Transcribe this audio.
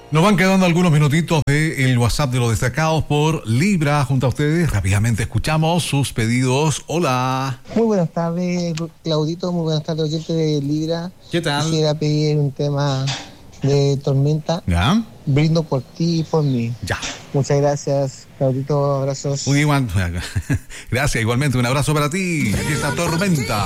Nos van quedando algunos minutitos del WhatsApp de los destacados por Libra junto a ustedes. Rápidamente escuchamos sus pedidos. Hola. Muy buenas tardes, Claudito. Muy buenas tardes, oyente de Libra. ¿Qué tal? Quisiera pedir un tema de Tormenta. ¿Ya? Brindo por ti y por mí. Ya. Muchas gracias, Claudito. Abrazos. Muy bien. Gracias, igualmente. Un abrazo para ti. Aquí está Tormenta.